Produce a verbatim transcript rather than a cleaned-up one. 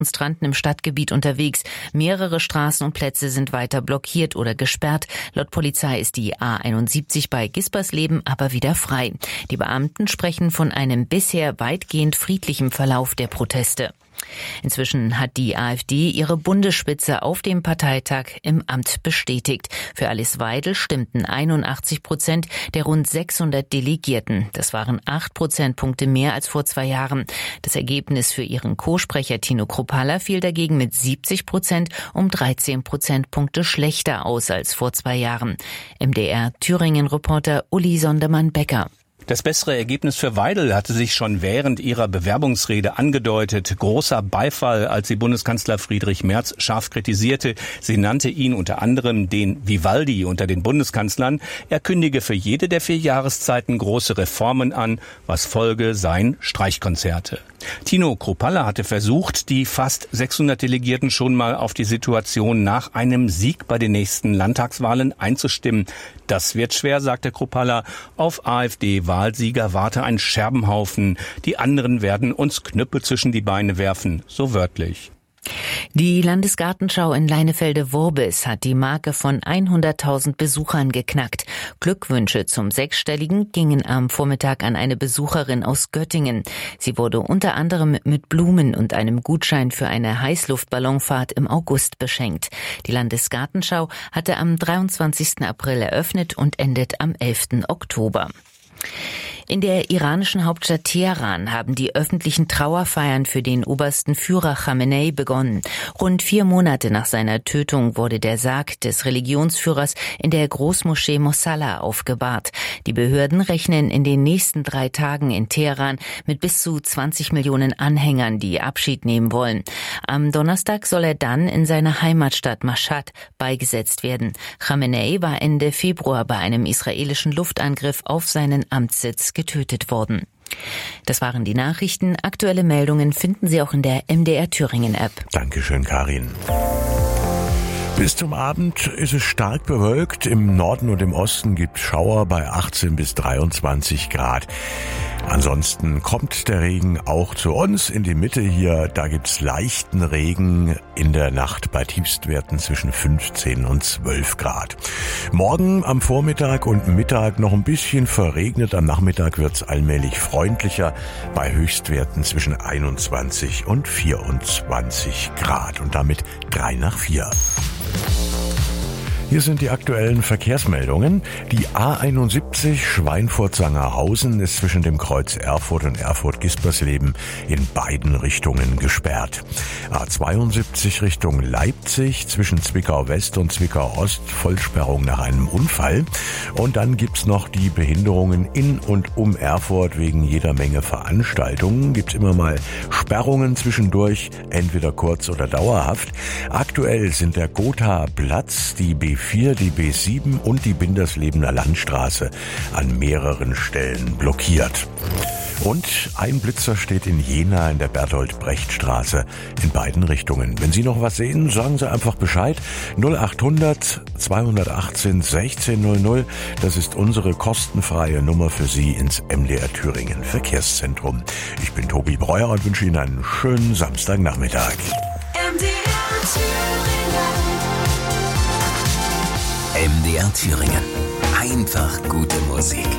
Demonstranten im Stadtgebiet unterwegs. Mehrere Straßen und Plätze sind weiter blockiert oder gesperrt. Laut Polizei ist die A einundsiebzig bei Gispersleben aber wieder frei. Die Beamten sprechen von einem bisher weitgehend friedlichen Verlauf der Proteste. Inzwischen hat die AfD ihre Bundesspitze auf dem Parteitag im Amt bestätigt. Für Alice Weidel stimmten einundachtzig Prozent der rund sechshundert Delegierten. Das waren acht Prozentpunkte mehr als vor zwei Jahren. Das Ergebnis für ihren Co-Sprecher Tino Kruppalla fiel dagegen mit siebzig Prozent um dreizehn Prozentpunkte schlechter aus als vor zwei Jahren. M D R Thüringen-Reporter Uli Sondermann-Becker. Das bessere Ergebnis für Weidel hatte sich schon während ihrer Bewerbungsrede angedeutet. Großer Beifall, als sie Bundeskanzler Friedrich Merz scharf kritisierte. Sie nannte ihn unter anderem den Vivaldi unter den Bundeskanzlern. Er kündige für jede der vier Jahreszeiten große Reformen an, was Folge seien Streichkonzerte. Tino Kruppalla hatte versucht, die fast sechshundert Delegierten schon mal auf die Situation nach einem Sieg bei den nächsten Landtagswahlen einzustimmen. Das wird schwer, sagte Kruppalla. Auf AfD-Wahlsieger warte ein Scherbenhaufen. Die anderen werden uns Knüppel zwischen die Beine werfen, so wörtlich. Die Landesgartenschau in Leinefelde-Worbis hat die Marke von hunderttausend Besuchern geknackt. Glückwünsche zum Sechsstelligen gingen am Vormittag an eine Besucherin aus Göttingen. Sie wurde unter anderem mit Blumen und einem Gutschein für eine Heißluftballonfahrt im August beschenkt. Die Landesgartenschau hatte am dreiundzwanzigsten April eröffnet und endet am elften Oktober. In der iranischen Hauptstadt Teheran haben die öffentlichen Trauerfeiern für den obersten Führer Khamenei begonnen. Rund vier Monate nach seiner Tötung wurde der Sarg des Religionsführers in der Großmoschee Mosalla aufgebahrt. Die Behörden rechnen in den nächsten drei Tagen in Teheran mit bis zu zwanzig Millionen Anhängern, die Abschied nehmen wollen. Am Donnerstag soll er dann in seiner Heimatstadt Mashhad beigesetzt werden. Khamenei war Ende Februar bei einem israelischen Luftangriff auf seinen Amtssitz getötet worden. Das waren die Nachrichten. Aktuelle Meldungen finden Sie auch in der M D R Thüringen App. Dankeschön, Karin. Bis zum Abend ist es stark bewölkt. Im Norden und im Osten gibt es Schauer bei achtzehn bis dreiundzwanzig Grad. Ansonsten kommt der Regen auch zu uns in die Mitte hier. Da gibt's leichten Regen in der Nacht bei Tiefstwerten zwischen fünfzehn und zwölf Grad. Morgen am Vormittag und Mittag noch ein bisschen verregnet. Am Nachmittag wird's allmählich freundlicher bei Höchstwerten zwischen einundzwanzig und vierundzwanzig Grad. Und damit drei nach vier. Hier sind die aktuellen Verkehrsmeldungen. Die A einundsiebzig Schweinfurt-Sangerhausen ist zwischen dem Kreuz Erfurt und Erfurt-Gispersleben in beiden Richtungen gesperrt. A zweiundsiebzig Richtung Leipzig zwischen Zwickau West und Zwickau Ost Vollsperrung nach einem Unfall. Und dann gibt's noch die Behinderungen in und um Erfurt wegen jeder Menge Veranstaltungen. Gibt's immer mal Sperrungen zwischendurch, entweder kurz oder dauerhaft. Aktuell sind der Gotha-Platz, die B vier, die B sieben und die Binderslebener Landstraße an mehreren Stellen blockiert. Und ein Blitzer steht in Jena in der Bertolt-Brecht-Straße in beiden Richtungen. Wenn Sie noch was sehen, sagen Sie einfach Bescheid. null achthundert zweihundertachtzehn sechzehn null null. Das ist unsere kostenfreie Nummer für Sie ins M D R Thüringen Verkehrszentrum. Ich bin Tobi Breuer und wünsche Ihnen einen schönen Samstagnachmittag. M D R Thüringen. M D R Thüringen. Einfach gute Musik.